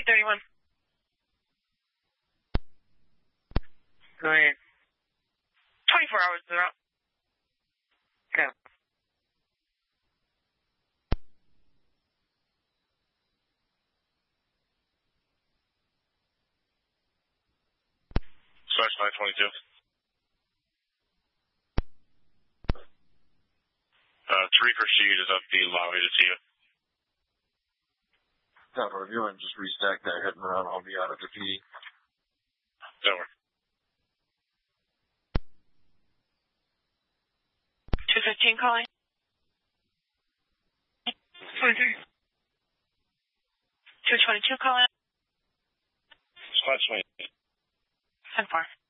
231. Go ahead. 24 hours is out. Okay. Source 522. 3 Pursuit is up the lobby to see you. Tower, if you want to just restack that heading around, I'll be out of the PD. Over. 215 calling. 23. 222 calling. Squad 20. 10-4.